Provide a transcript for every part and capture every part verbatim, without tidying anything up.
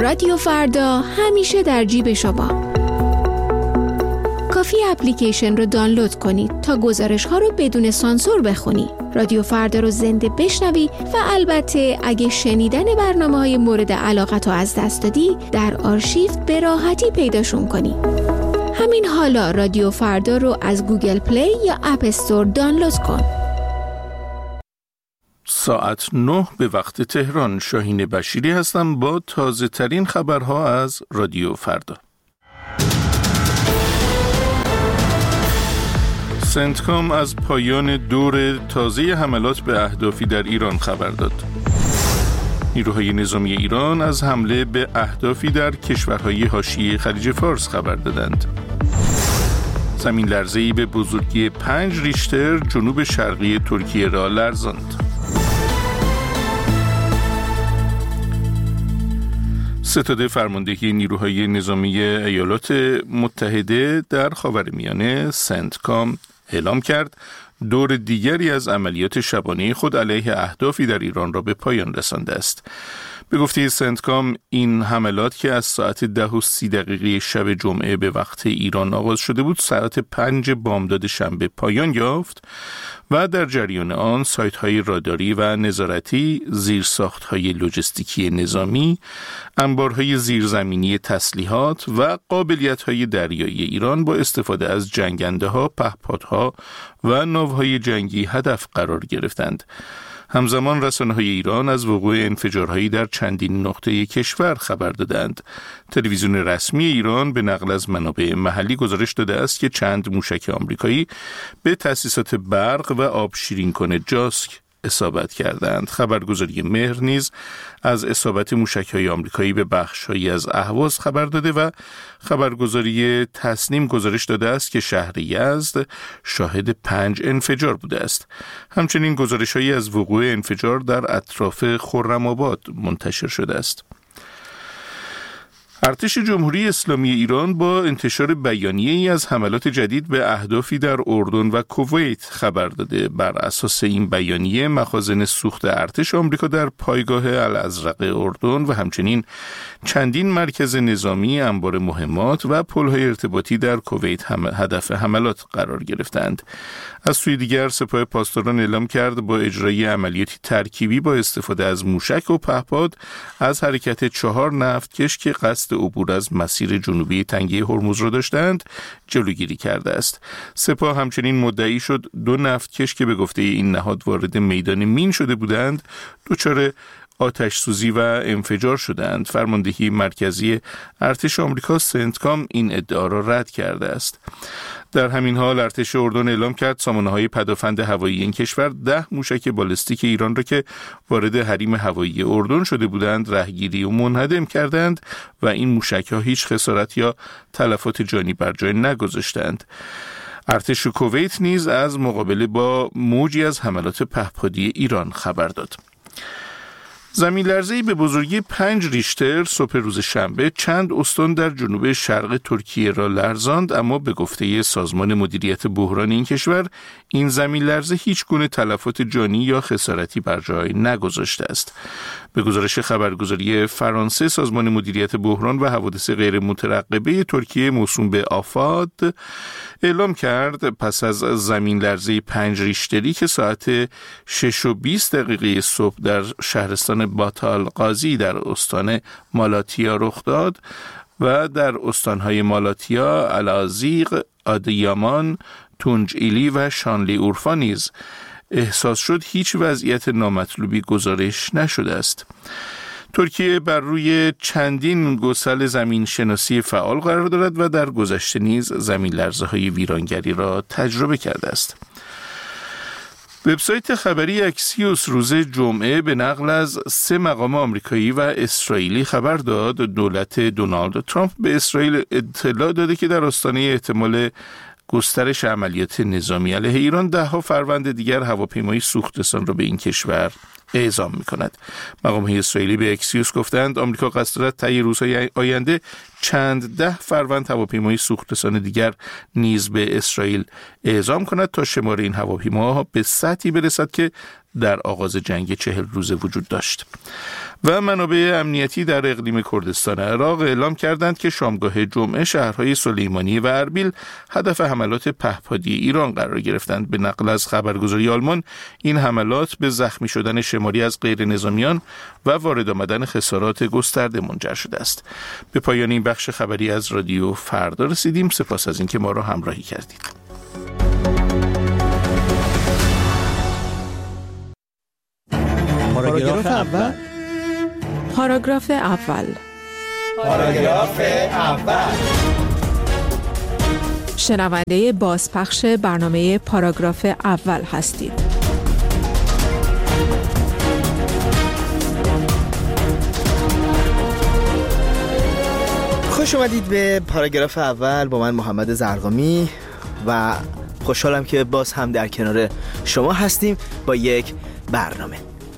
رادیو فردا همیشه در جیب شما. کافی اپلیکیشن رو دانلود کنید تا گزارش ها رو بدون سانسور بخونی. رادیو فردا رو زنده بشنوی و البته اگه شنیدن برنامه های مورد علاقت رو از دست دادی در آرشیو به راحتی پیداشون کنی. همین حالا رادیو فردا رو از گوگل پلی یا اپ استور دانلود کن. ساعت نه به وقت تهران. شاهین بشیری هستم با تازه ترین خبرها از رادیو فردا. سنتکام از پایان دور تازه حملات به اهدافی در ایران خبر داد. نیروهای نظامی ایران از حمله به اهدافی در کشورهای حاشیه خلیج فارس خبر دادند. زمین لرزه‌ای به بزرگی پنج ریشتر جنوب شرقی ترکیه را لرزاند. ستاد فرماندهی نیروهای نظامی ایالات متحده در خاورمیانه سنتکام اعلام کرد دور دیگری از عملیات شبانه خود علیه اهدافی در ایران را به پایان رسانده است. به گفته سنتکام این حملات که از ساعت ده و سی دقیقه شب جمعه به وقت ایران آغاز شده بود ساعت پنج بامداد شنبه پایان یافت و در جریان آن سایت‌های راداری و نظارتی، زیرساخت‌های لوجستیکی نظامی، انبارهای زیرزمینی تسلیحات و قابلیت‌های دریایی ایران با استفاده از جنگنده‌ها، پهپادها و ناوهای جنگی هدف قرار گرفتند. همزمان رسانه‌های ایران از وقوع انفجارهایی در چندین نقطه کشور خبر دادند. تلویزیون رسمی ایران به نقل از منابع محلی گزارش داده است که چند موشک آمریکایی به تأسیسات برق و آب شیرین‌کن جاسک اصابت کردند. خبرگزاری مهر نیز از اصابت موشک‌های آمریکایی به بخش‌هایی از اهواز خبر داده و خبرگزاری تسنیم گزارش داده است که شهر یزد شاهد پنج انفجار بوده است. همچنین گزارش‌هایی از وقوع انفجار در اطراف خرم‌آباد منتشر شده است. ارتش جمهوری اسلامی ایران با انتشار بیانیه‌ای از حملات جدید به اهدافی در اردن و کویت خبر داده. بر اساس این بیانیه مخازن سوخت ارتش آمریکا در پایگاه الازرق اردن و همچنین چندین مرکز نظامی، انبار مهمات و پل‌های ارتباطی در کویت هم هدف حملات قرار گرفتند. از سوی دیگر سپاه پاسداران اعلام کرد با اجرای عملیاتی ترکیبی با استفاده از موشک و پهپاد از حرکت چهار نفتکش که قصد عبور از مسیر جنوبی تنگه هرمز را داشتند جلوگیری کرده است. سپاه همچنین مدعی شد دو نفتکش که به گفته این نهاد وارد میدان مین شده بودند دچار آتش سوزی و انفجار شدند. فرماندهی مرکزی ارتش آمریکا سنتکام این ادعا را رد کرده است. در همین حال ارتش اردن اعلام کرد سامانه‌های پدافند هوایی این کشور ده موشک بالستیک ایران را که وارد حریم هوایی اردن شده بودند رهگیری و منهدم کردند و این موشک‌ها هیچ خسارت یا تلفات جانی بر جای نگذاشتند. ارتش کویت نیز از مقابله با موجی از حملات پهپادی ایران خبر داد. زمین لرزه‌ای به بزرگی پنج ریشتر صبح روز شنبه چند استان در جنوب شرق ترکیه را لرزاند، اما به گفته سازمان مدیریت بحران این کشور این زمین لرزه هیچ گونه تلفات جانی یا خسارتی بر جای نگذاشته است. به گزارش خبرگزاری فرانسه سازمان مدیریت بحران و حوادث غیر مترقبه ترکیه موسوم به آفاد اعلام کرد پس از زمین لرزه پنج ریشتری که ساعت شش و بیست دقیقه صبح در شهرستان باتال قاضی در استان مالاتیا رخ داد و در استانهای مالاتیا، الازیق، آدیامان، تونجئیلی و شانلی اورفا نیز احساس شد هیچ وضعیت نامطلوبی گزارش نشده است. ترکیه بر روی چندین گسل زمین شناسی فعال قرار دارد و در گذشته نیز زمین لرزه های ویرانگری را تجربه کرده است. وبسایت خبری اکسیوس روز جمعه به نقل از سه مقام آمریکایی و اسرائیلی خبر داد دولت دونالد ترامپ به اسرائیل اطلاع داده که در آستانه احتمال گسترش عملیات نظامی علیه ایران ده ها فروند دیگر هواپیمای سوختسان را به این کشور اعزام می‌کند. مقام‌های اسرائیلی به اکسیوس گفتند آمریکا قصد دارد طی روزهای آینده چند ده فروند هواپیمای سوخترسان دیگر نیز به اسرائیل اعزام کند تا شمار این هواپیماها به سطحی برسد که در آغاز جنگ چهل روزه وجود داشت. و منابع امنیتی در اقلیم کردستان عراق اعلام کردند که شامگاه جمعه شهرهای سلیمانی و اربیل هدف حملات پهپادی ایران قرار گرفتند. به نقل از خبرگزاری آلمان این حملات به زخمی شدن شماری از غیر نظامیان و وارد آمدن خسارات گسترده منجر شده است. به پایان این بخش خبری از رادیو فردا رسیدیم. سپاس از اینکه ما را همراهی کردید. پاراگراف اول پاراگراف اول پاراگراف اول شنونده بازپخش برنامه پاراگراف اول هستید. خوش اومدید به پاراگراف اول با من محمد زرقامی و خوشحالم که باز هم در کنار شما هستیم با یک برنامه.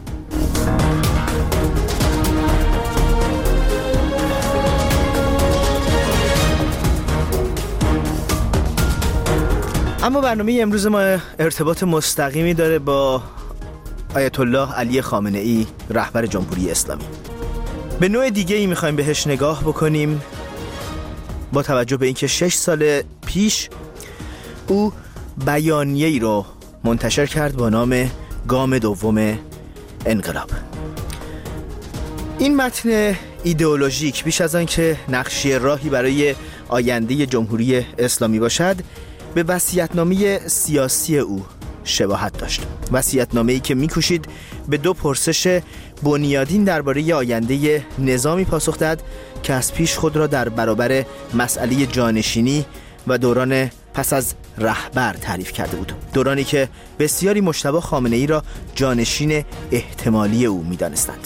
اما برنامه امروز ما ارتباط مستقیمی داره با آیت الله علی خامنه ای، رهبر جمهوری اسلامی. به نوع دیگه ای میخوایم بهش نگاه بکنیم با توجه به اینکه شش سال پیش او بیانیه ای رو منتشر کرد با نام گام دوم انقلاب. این متن ایدئولوژیک بیش از آن که نقشه راهی برای آینده جمهوری اسلامی باشد، به وصیت‌نامه سیاسی او شباهت داشت. وصیت‌نامه‌ای که می‌کوشید به دو پرسش بنیادین درباره آینده نظامی پاسخ دهد که از پیش خود را در برابر مسئله جانشینی و دوران پس از رهبر تعریف کرده بود. دورانی که بسیاری مجتبی خامنه‌ای را جانشین احتمالی او می‌دانستند.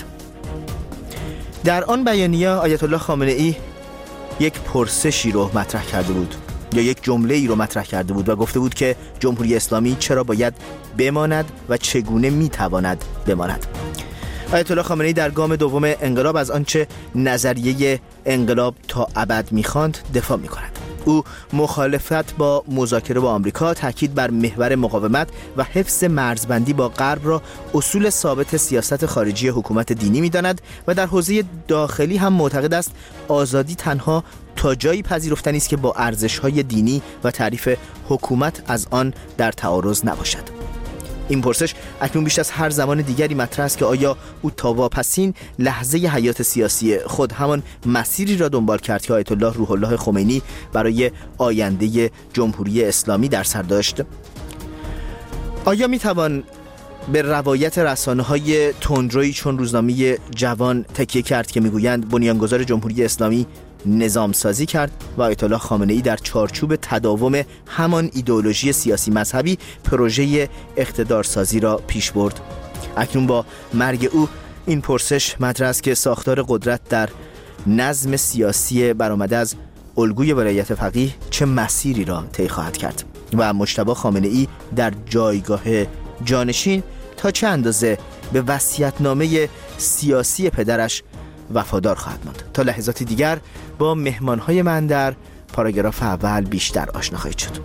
در آن بیانیه آیت الله خامنه‌ای یک پرسشی رو مطرح کرده بود یا یک جمله ای رو مطرح کرده بود و گفته بود که جمهوری اسلامی چرا باید بماند و چگونه میتواند بماند. آیت الله خامنه‌ای در گام دوم انقلاب از آنچه نظریه انقلاب تا ابد میخواند دفاع میکند. او مخالفت با مذاکره با آمریکا، تاکید بر محور مقاومت و حفظ مرزبندی با غرب را اصول ثابت سیاست خارجی حکومت دینی می‌داند و در حوزه داخلی هم معتقد است آزادی تنها تا جایی پذیرفتنی است که با ارزش‌های دینی و تعریف حکومت از آن در تعارض نباشد. این پرسش اکنون بیش از هر زمان دیگری مطرح است که آیا او تا واپسین لحظه حیات سیاسی خود همان مسیری را دنبال کرد که آیت الله روح الله خمینی برای آینده جمهوری اسلامی در سر داشت؟ آیا میتوان به روایت رسانه‌های تندرویی چون روزنامه جوان تکیه کرد که میگویند بنیانگذار جمهوری اسلامی نظام سازی کرد و آیت الله خامنه‌ای در چارچوب تداوم همان ایدئولوژی سیاسی مذهبی پروژه اقتدارسازی را پیش برد؟ اکنون با مرگ او این پرسش مطرح است که ساختار قدرت در نظم سیاسی برآمده از الگوی ولایت فقیه چه مسیری را طی خواهد کرد و مجتبی خامنه‌ای در جایگاه جانشین تا چه اندازه به وصیت‌نامه سیاسی پدرش وفادار خواهد ماند. تا لحظاتی دیگر با مهمانهای من در پاراگراف اول بیشتر آشنا خواهید شد.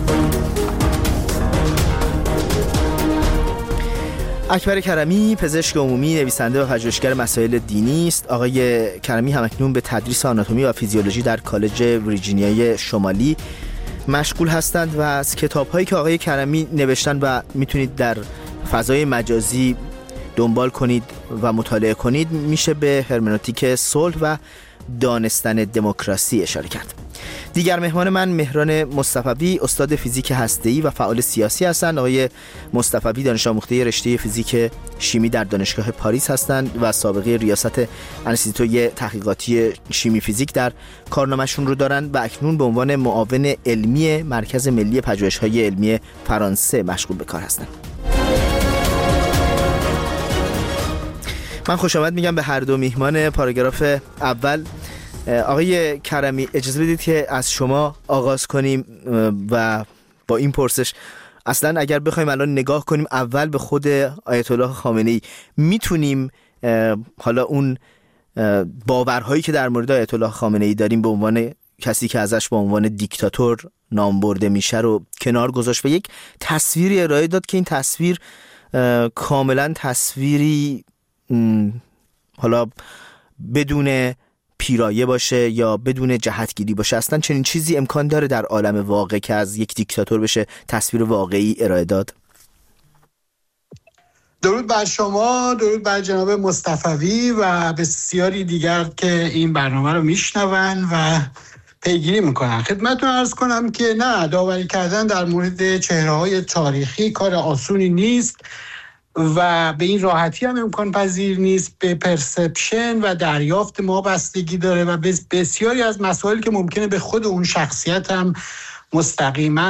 اکبر کرمی پزشک عمومی، نویسنده و پژوهشگر مسائل دینی است. آقای کرمی همکنون به تدریس آناتومی و فیزیولوژی در کالج ویرجینیای شمالی مشغول هستند و از کتاب‌هایی که آقای کرمی نوشتن و میتونید در فضای مجازی دنبال کنید و مطالعه کنید میشه به هرمنوتیک صلح و دانستن دموکراسی اشاره کرد. دیگر مهمان من مهران مصطفوی، استاد فیزیک هسته‌ای و فعال سیاسی هستند. آقای مصطفوی دانش آموخته رشته فیزیک شیمی در دانشگاه پاریس هستند و سابقه ریاست انستیتوی تحقیقاتی شیمی فیزیک در کارنامه‌شون رو دارند و اکنون به عنوان معاون علمی مرکز ملی پژوهش‌های علمی فرانسه مشغول به کار هستند. من خوش آمد میگم به هر دو میهمان پاراگراف اول. آقای کرمی اجازه بدید که از شما آغاز کنیم و با این پرسش اصلا اگر بخوایم الان نگاه کنیم اول به خود آیت الله خامنه‌ای، میتونیم حالا اون باورهایی که در مورد آیت الله خامنه‌ای داریم به عنوان کسی که ازش به عنوان دیکتاتور نام برده میشه رو کنار گذاشت و یک تصویری ارائه داد که این تصویر کاملا تصویری حالا بدون پیرایه باشه یا بدون جهتگیری باشه. اصلا چنین چیزی امکان داره در عالم واقع که از یک دیکتاتور بشه تصویر واقعی ارائه داد؟ درود بر شما، درود بر جناب مصطفوی و بسیاری دیگر که این برنامه رو میشنون و پیگیری میکنن. خدمتتون عرض کنم که نه، داوری کردن در مورد چهره‌های تاریخی کار آسونی نیست و به این راحتی هم امکان پذیر نیست. به پرسپشن و دریافت ما بستگی داره و بسیاری از مسائل که ممکنه به خود اون شخصیت هم مستقیما